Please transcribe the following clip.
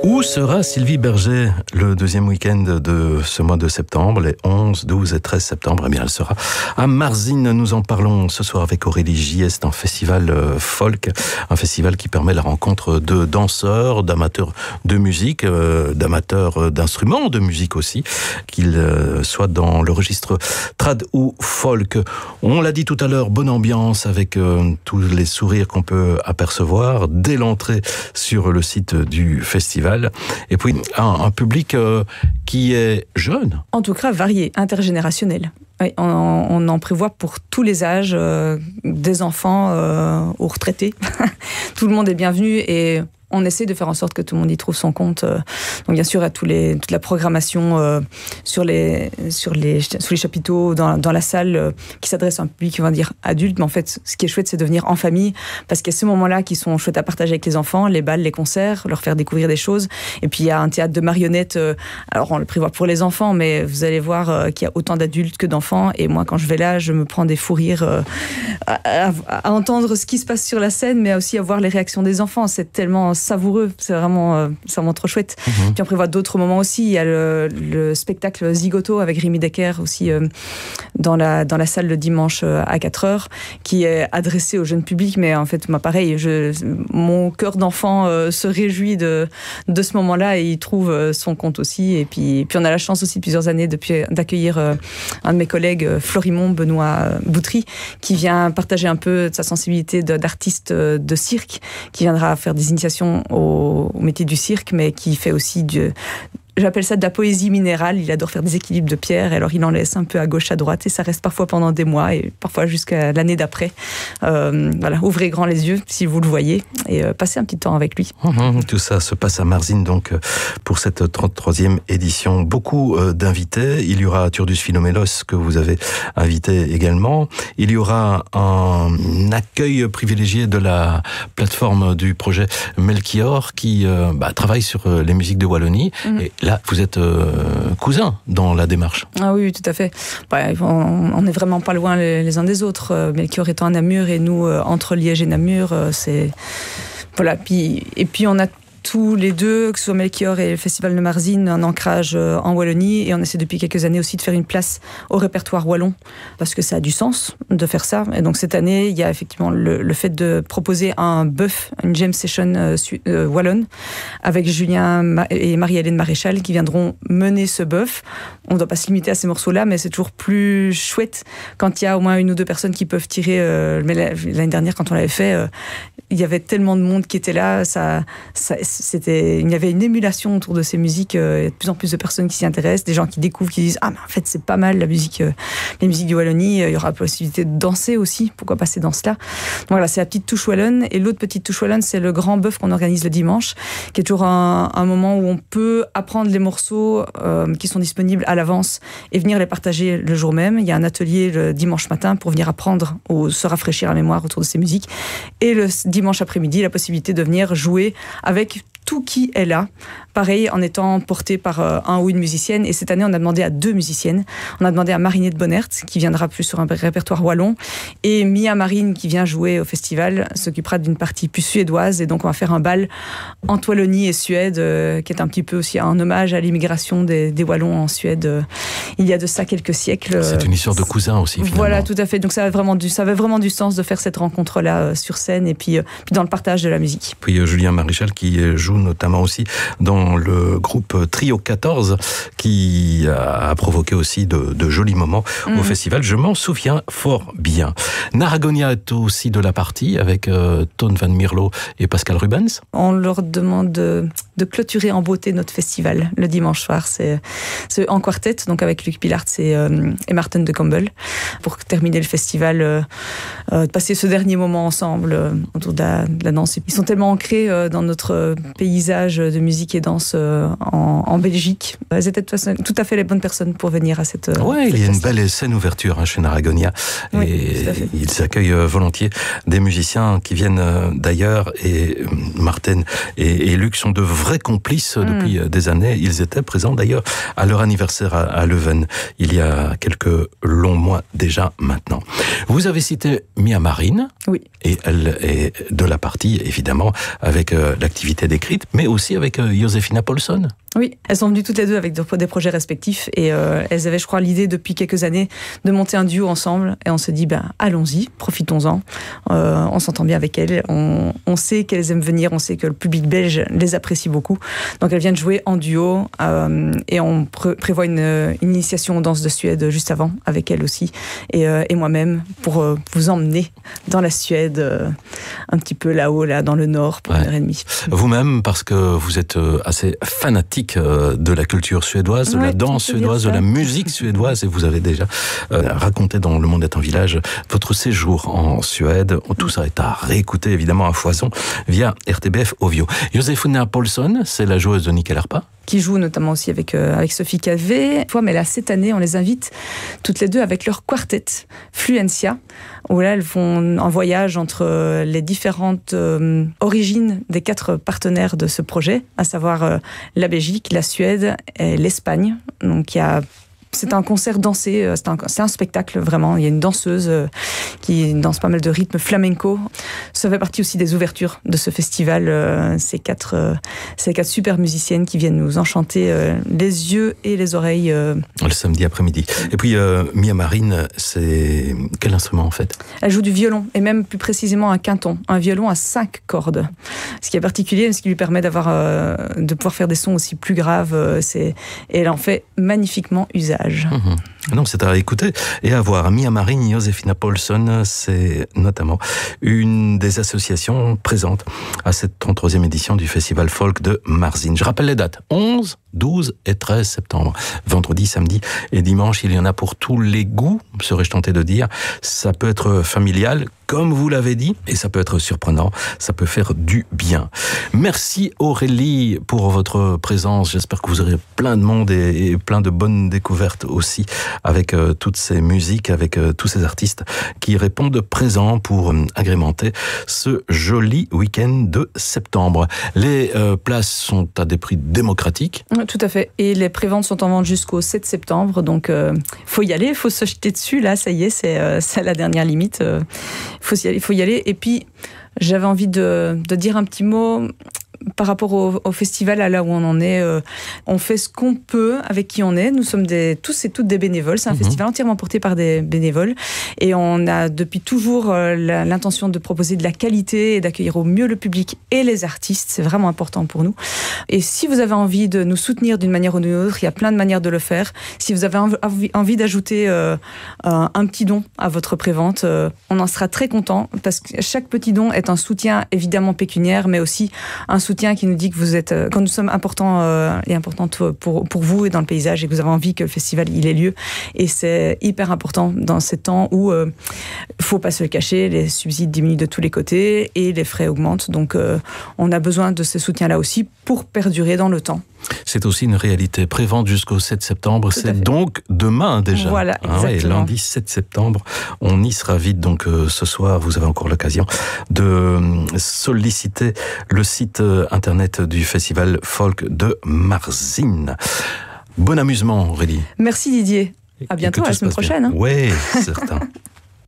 Où sera Sylvie Berger le deuxième week-end de ce mois de septembre, les 11, 12 et 13 septembre? Eh bien, elle sera à Marzines. Nous en parlons ce soir avec Aurélie Gies. C'est un festival folk, un festival qui permet la rencontre de danseurs, d'amateurs de musique, d'amateurs d'instruments de musique aussi, qu'ils soient dans le registre trad ou folk. On l'a dit tout à l'heure, bonne ambiance avec tous les sourires qu'on peut apercevoir dès l'entrée sur le site du festival. Et puis un public qui est jeune. En tout cas varié, intergénérationnel. Oui, on en prévoit pour tous les âges, des enfants aux retraités. Tout le monde est bienvenu et on essaie de faire en sorte que tout le monde y trouve son compte. Donc bien sûr, à toute la programmation sous les chapiteaux, dans la salle, qui s'adresse à un public, on va dire, adulte. Mais en fait, ce qui est chouette, c'est de venir en famille, parce qu'il y a ces moments-là qui sont chouettes à partager avec les enfants, les bals, les concerts, leur faire découvrir des choses. Et puis il y a un théâtre de marionnettes, alors on le prévoit pour les enfants, mais vous allez voir qu'il y a autant d'adultes que d'enfants. Et moi, quand je vais là, je me prends des fous rires à entendre ce qui se passe sur la scène, mais aussi à voir les réactions des enfants. C'est tellement savoureux, c'est vraiment trop chouette. Puis on prévoit d'autres moments aussi. Il y a le spectacle Zigoto avec Rémi Decker aussi dans la salle le dimanche à 4h, qui est adressé au jeune public. Mais en fait, moi pareil, mon cœur d'enfant se réjouit de ce moment-là et il trouve son compte aussi. Et puis on a la chance aussi plusieurs années d'accueillir un de mes collègues, Florimond Benoît Boutry, qui vient partager un peu de sa sensibilité d'artiste de cirque, qui viendra faire des initiations au métier du cirque, mais qui fait aussi j'appelle ça de la poésie minérale. Il adore faire des équilibres de pierre, et alors il en laisse un peu à gauche, à droite, et ça reste parfois pendant des mois, et parfois jusqu'à l'année d'après. Voilà, ouvrez grand les yeux si vous le voyez, et passez un petit temps avec lui. Tout ça se passe à Marzines, donc, pour cette 33e édition. Beaucoup d'invités. Il y aura Turdus Philomélos, que vous avez invité également. Il y aura un accueil privilégié de la plateforme du projet Melchior, qui travaille sur les musiques de Wallonie. Et là, vous êtes cousins dans la démarche. Ah oui, tout à fait. On n'est vraiment pas loin les uns des autres. Melchior étant à Namur et nous, entre Liège et Namur, c'est... Voilà. Et puis on a tous les deux, que ce soit Melchior et le Festival de Marzines, un ancrage en Wallonie, et on essaie depuis quelques années aussi de faire une place au répertoire wallon, parce que ça a du sens de faire ça. Et donc cette année, il y a effectivement le fait de proposer un bœuf, une jam session wallonne, avec Julien et Marie-Hélène Maréchal qui viendront mener ce bœuf. On ne doit pas se limiter à ces morceaux-là, mais c'est toujours plus chouette quand il y a au moins une ou deux personnes qui peuvent tirer. Mais l'année dernière, quand on l'avait fait, il y avait tellement de monde qui était là, il y avait une émulation autour de ces musiques. Il y a de plus en plus de personnes qui s'y intéressent, des gens qui découvrent, qui disent « Ah, mais en fait, c'est pas mal, les musiques du Wallonie. Il y aura la possibilité de danser aussi. Pourquoi pas ces danses-là ?» Donc voilà, c'est la petite touche wallonne. Et l'autre petite touche wallonne, c'est le grand bœuf qu'on organise le dimanche, qui est toujours un moment où on peut apprendre les morceaux qui sont disponibles à l'avance et venir les partager le jour même. Il y a un atelier le dimanche matin pour venir apprendre ou se rafraîchir la mémoire autour de ces musiques. Et le dimanche après-midi, la possibilité de venir jouer avec tout qui est là, pareil, en étant porté par un ou une musicienne. Et cette année, on a demandé à 2 musiciennes. On a demandé à Marinette Bonnert, qui viendra plus sur un répertoire wallon, et Mia Marine, qui vient jouer au festival, s'occupera d'une partie plus suédoise. Et donc, on va faire un bal entre Wallonie et Suède, qui est un petit peu aussi un hommage à l'immigration des Wallons en Suède, il y a de ça quelques siècles. C'est une histoire de cousins aussi, finalement. Voilà, tout à fait. Donc, ça avait vraiment du sens de faire cette rencontre-là sur scène, et puis dans le partage de la musique. Puis Julien Maréchal, qui joue notamment aussi dans le groupe Trio 14, qui a provoqué aussi de jolis moments au festival. Je m'en souviens fort bien. Naragonia est aussi de la partie avec Ton van Mierlo et Pascal Rubens. On leur demande de clôturer en beauté notre festival le dimanche soir. C'est en quartet, donc avec Luc Pilart et Martin de Campbell, pour terminer le festival, de passer ce dernier moment ensemble autour de la danse. Ils sont tellement ancrés dans notre paysage de musique et danse en Belgique. Elles étaient tout à fait les bonnes personnes pour venir à cette... Oui, il y a une belle scène ouverture chez Naragonia. Oui, et ils accueillent volontiers des musiciens qui viennent d'ailleurs. Et Martin et Luc sont de vrais complices depuis des années. Ils étaient présents d'ailleurs à leur anniversaire à Leuven, il y a quelques longs mois déjà maintenant. Vous avez cité Mia Marine. Oui. Et elle est de la partie, évidemment, avec l'activité décrite, mais aussi avec Josefina Paulsson. Oui, elles sont venues toutes les deux avec des projets respectifs et elles avaient, je crois, l'idée depuis quelques années de monter un duo ensemble et on se dit, allons-y, profitons-en. On s'entend bien avec elles, on sait qu'elles aiment venir, on sait que le public belge les apprécie beaucoup. Donc elles viennent jouer en duo et on prévoit une initiation aux danses de Suède juste avant avec elles aussi et moi-même pour vous emmener dans la Suède, un petit peu là-haut, là, dans le nord pour 1h30. Vous-même, parce que vous êtes assez fanatique de la culture suédoise, de la danse suédoise, de la musique suédoise, et vous avez déjà raconté dans Le Monde est un village votre séjour en Suède. Tout ça est à réécouter évidemment à foison via RTBF Ovio. Josefina Paulsson, c'est la joueuse de Nickel Harpa, qui joue notamment aussi avec Sophie Calvé. Mais là, cette année, on les invite toutes les deux avec leur quartet Fluencia, où là, elles font un voyage entre les différentes origines des 4 partenaires de ce projet, à savoir la Belgique, la Suède et l'Espagne. Donc, c'est un concert dansé, c'est un spectacle vraiment. Il y a une danseuse qui danse pas mal de rythme flamenco. Ça fait partie aussi des ouvertures de ce festival. Ces 4 super musiciennes qui viennent nous enchanter les yeux et les oreilles. Le samedi après-midi. Et puis Mia Marine, c'est quel instrument en fait? Elle joue du violon et même plus précisément un quinton, un violon à 5 cordes. Ce qui est particulier, ce qui lui permet de pouvoir faire des sons aussi plus graves. Et elle en fait magnifiquement usage. Non, c'est à écouter et à voir. Mia Marine, Josefina Paulsson, c'est notamment une des associations présentes à cette 33e édition du Festival Folk de Marzines. Je rappelle les dates, 11, 12 et 13 septembre. Vendredi, samedi et dimanche, il y en a pour tous les goûts, serais-je tenté de dire. Ça peut être familial, comme vous l'avez dit, et ça peut être surprenant, ça peut faire du bien. Merci Aurélie pour votre présence. J'espère que vous aurez plein de monde et plein de bonnes découvertes aussi avec toutes ces musiques, avec tous ces artistes qui répondent présents pour agrémenter ce joli week-end de septembre. Les places sont à des prix démocratiques. Tout à fait. Et les préventes sont en vente jusqu'au 7 septembre. Donc, faut y aller, faut se jeter dessus. Là, ça y est, c'est la dernière limite. Il faut y aller. Et puis, j'avais envie de dire un petit mot par rapport au festival, à là où on en est. On fait ce qu'on peut avec qui on est. Nous sommes tous et toutes des bénévoles. C'est un festival entièrement porté par des bénévoles. Et on a depuis toujours l'intention de proposer de la qualité et d'accueillir au mieux le public et les artistes. C'est vraiment important pour nous. Et si vous avez envie de nous soutenir d'une manière ou d'une autre, il y a plein de manières de le faire. Si vous avez envie d'ajouter un petit don à votre prévente, on en sera très content parce que chaque petit don est un soutien évidemment pécuniaire, mais aussi un soutien qui nous dit que vous êtes, quand nous sommes importants et importantes pour vous et dans le paysage et que vous avez envie que le festival il ait lieu. Et c'est hyper important dans ces temps où faut pas se le cacher, les subsides diminuent de tous les côtés et les frais augmentent. Donc on a besoin de ces soutiens-là aussi pour perdurer dans le temps. C'est aussi une réalité. Prévente jusqu'au 7 septembre. C'est donc demain déjà. Voilà, exactement. Lundi 7 septembre. On y sera vite. Donc ce soir, vous avez encore l'occasion de solliciter le site internet du Festival Folk de Marzines. Bon amusement, Aurélie. Merci Didier. À bientôt, à la semaine prochaine. Oui, certain.